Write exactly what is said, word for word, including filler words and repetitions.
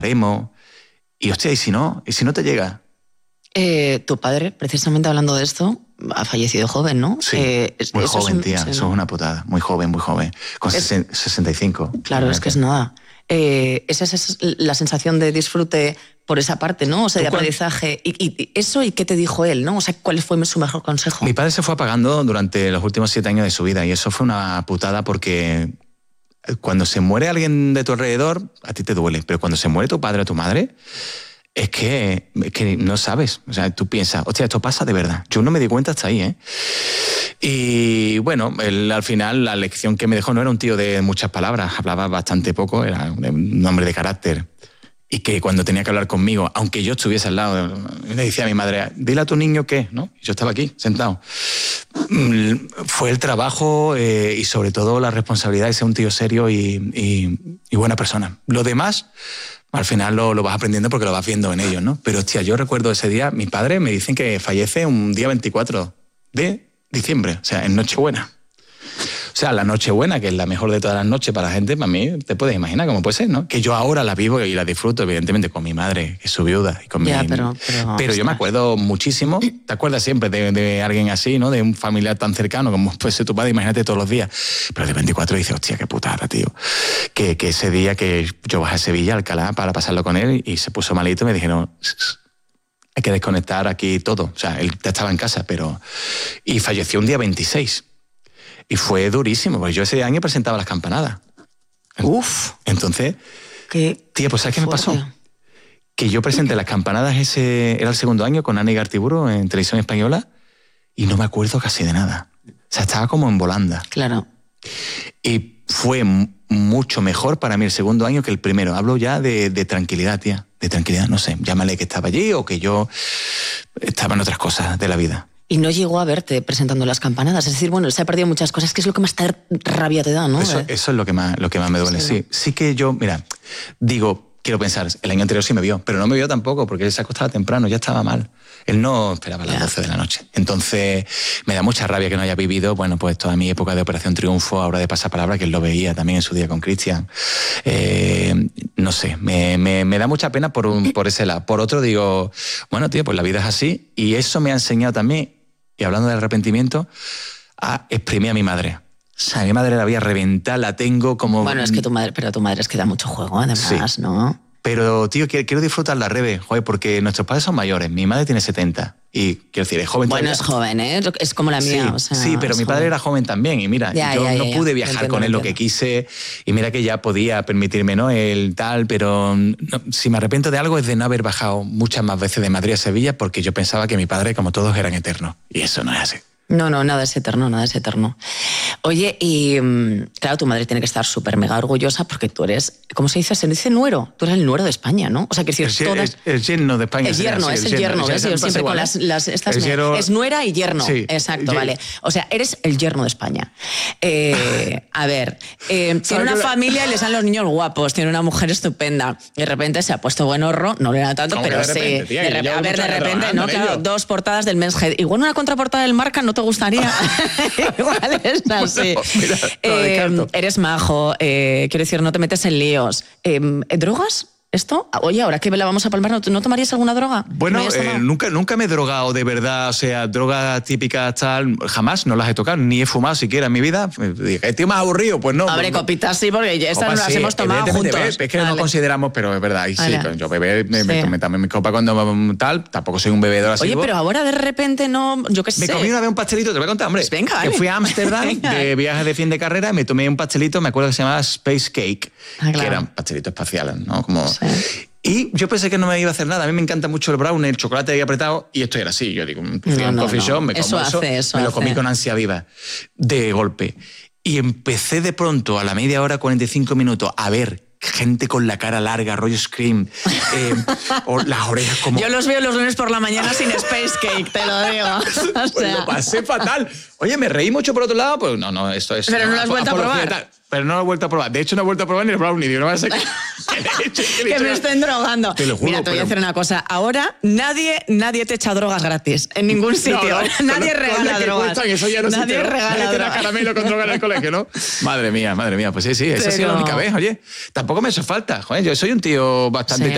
haremos. Y hostia, ¿y si no? ¿Y si no te llega? Eh, tu padre, precisamente hablando de esto, ha fallecido joven, ¿no? Sí, eh, muy eso joven, es un, tía, sí, eso ¿no? es una putada, muy joven, muy joven, con es, sesenta y cinco. Claro, es que es nada. Eh, esa es la sensación de disfrute por esa parte, ¿no? O sea, de aprendizaje. Y, y eso, ¿y qué te dijo él, no? O sea, ¿cuál fue su mejor consejo? Mi padre se fue apagando durante los últimos siete años de su vida y eso fue una putada porque cuando se muere alguien de tu alrededor, a ti te duele, pero cuando se muere tu padre o tu madre, es que, es que no sabes. O sea, tú piensas, hostia, esto pasa de verdad. Yo no me di cuenta hasta ahí, ¿eh? Y bueno, él, al final la lección que me dejó no era un tío de muchas palabras, hablaba bastante poco, era un hombre de carácter. Y que cuando tenía que hablar conmigo, aunque yo estuviese al lado, le decía a mi madre, dile a tu niño qué, ¿no? Y yo estaba aquí, sentado. Fue el trabajo eh, y sobre todo la responsabilidad de ser un tío serio y, y, y buena persona. Lo demás, al final lo, lo vas aprendiendo porque lo vas viendo en ellos, ¿no? Pero hostia, yo recuerdo ese día, mi padre me dicen que fallece un día veinticuatro de diciembre, o sea, en Nochebuena. O sea, la Nochebuena, que es la mejor de todas las noches para la gente, para mí, te puedes imaginar cómo puede ser, ¿no? Que yo ahora la vivo y la disfruto, evidentemente, con mi madre, que es su viuda. Y con ya, mi... pero, pero, pero yo me acuerdo muchísimo, te acuerdas siempre de, de alguien así, ¿no? De un familiar tan cercano como puede ser tu padre, imagínate todos los días. Pero de veinticuatro dices, hostia, qué putada, tío. Que, que ese día que yo bajé a Sevilla, Alcalá, para pasarlo con él y se puso malito, me dijeron... hay que desconectar aquí todo. O sea, él ya estaba en casa, pero... Y falleció un día veintiséis. Y fue durísimo, porque yo ese año presentaba las campanadas. Uf. Entonces, qué tía, pues ¿sabes qué me pasó? Que yo presenté las campanadas, ese era el segundo año, con Ana Igartiburu en Televisión Española, y no me acuerdo casi de nada. O sea, estaba como en volanda. Claro. Y fue mucho mejor para mí el segundo año que el primero. Hablo ya de, de tranquilidad, tía. De tranquilidad, no sé. Llámale que estaba allí o que yo estaba en otras cosas de la vida. Y no llegó a verte presentando las campanadas. Es decir, bueno, se ha perdido muchas cosas, que es lo que más te rabia te da, ¿no? Eso, eso es lo que más, lo que más me duele, sí, sí. Sí que yo, mira, digo, quiero pensar, el año anterior sí me vio, pero no me vio tampoco, porque él se acostaba temprano, ya estaba mal. Él no esperaba a las doce de la noche. Entonces, me da mucha rabia que no haya vivido, bueno, pues toda mi época de Operación Triunfo, ahora de Pasapalabra, que él lo veía también en su día con Cristian. Eh, no sé, me, me, me da mucha pena por, un, por ese lado. Por otro, digo, bueno, tío, pues la vida es así, y eso me ha enseñado también, y hablando del arrepentimiento, a exprimir a mi madre. O sea, a mi madre la voy a reventar, la tengo como... Bueno, es que tu madre, pero tu madre es que da mucho juego, además, sí. ¿No? Pero, tío, quiero disfrutar la rebe, joder, porque nuestros padres son mayores. Mi madre tiene setenta y, quiero decir, es joven bueno, todavía. es joven, ¿eh? Es como la mía. Sí, o sea, sí, pero mi padre joven. era joven también y mira, ya, yo ya, no ya, pude ya. viajar Entiendo, con él lo entiendo. que quise y mira que ya podía permitirme, ¿no? El tal, pero no, si me arrepiento de algo es de no haber bajado muchas más veces de Madrid a Sevilla porque yo pensaba que mi padre, como todos, eran eternos y eso no es así. No, no, nada es eterno, nada es eterno. Oye, y claro, tu madre tiene que estar súper mega orgullosa porque tú eres, ¿cómo se dice? Se dice nuero. Tú eres el nuero de España, ¿no? O sea, que decir, el, todas... el, el yerno de España. El yerno, sería, es sí, el yerno, ¿ves? Yo siempre con las, las estas me... yerno... Es nuera y yerno. Sí. Exacto, Ye... vale. O sea, eres el yerno de España. Eh, a ver, eh, tiene una la... familia y le salen los niños guapos, tiene una mujer estupenda. De repente se ha puesto buen horro, no le era tanto, pero de repente, sí. Tía, de rep... A ver, de repente, ¿no? Claro, ello. dos portadas del Men's Health. Igual una contraportada del Marca no te gustaría. Igual es así. Bueno, mira, eh, eres majo, eh, quiero decir, no te metes en líos. Eh, ¿Drogas? ¿Esto? Oye, ahora que la vamos a palmar, ¿no tomarías alguna droga? Bueno, ¿No eh, nunca, nunca me he drogado de verdad, o sea, drogas típicas tal, jamás no las he tocado, ni he fumado siquiera en mi vida. ¿Qué tío más aburrido? Pues no. Abre no, copitas, sí, porque ya estas copas, las sí, hemos tomado juntos. Bebé, es que vale. No consideramos, pero es verdad. Y vale. sí, yo beber, me, sí. me, me tomé mi copa cuando tal, tampoco soy un bebedor así. Oye, pero ahora de repente no, yo qué sé. Me comí una vez un pastelito, te voy a contar, hombre. Pues venga, vale. Que fui a Ámsterdam de viaje de fin de carrera y me tomé un pastelito, me acuerdo que se llamaba Space Cake, ah, claro. que eran pastelitos espaciales, ¿no? Como... Sí. Y yo pensé que no me iba a hacer nada. A mí me encanta mucho el brownie, el chocolate ahí apretado, y esto era así. Yo digo, fui no, a un no, coffee no. shop, me como eso, eso, hace, eso me lo hace. comí con ansia viva, de golpe. Y empecé de pronto, a la media hora, cuarenta y cinco minutos, a ver gente con la cara larga, rollo Scream, eh, o las orejas como... Yo los veo los lunes por la mañana sin Space Cake, te lo digo. O sea... Pues lo pasé fatal. Oye, me reí mucho por otro lado, pues no, no, esto es... Pero no, no lo has vuelto a probar. Pero no lo he vuelto a probar. De hecho, no he vuelto a probar ni el brownie. Digo, no va a ser que, que, que me estén drogando. Te lo juro, Mira, te voy pero... a decir una cosa. Ahora nadie, nadie te echa drogas gratis. En ningún sitio. No, no, nadie con regala que drogas. Cuestan, eso ya no nadie se regala nadie drogas. caramelo con droga en el colegio, ¿no? Madre mía, madre mía. Pues sí, sí, esa pero... ha sido la única vez, oye. Tampoco me hace falta. Joder, yo soy un tío bastante... Sí.